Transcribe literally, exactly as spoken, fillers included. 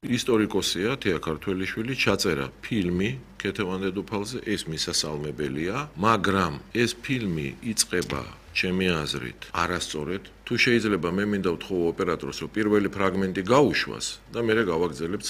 ისტორიკოსია თეა ქართველიშვილი ჩაწერა ფილმი ქეთევან დედოფალზე, ეს მისასალმებელია, მაგრამ ეს ფილმი იწყება ჩემი აზრით არასწორად. თუ შეიძლება მე მინდა ვთხოვო ოპერატორს, რომ პირველი ფრაგმენტი გაუშვას და მერე გავაგრძელებთ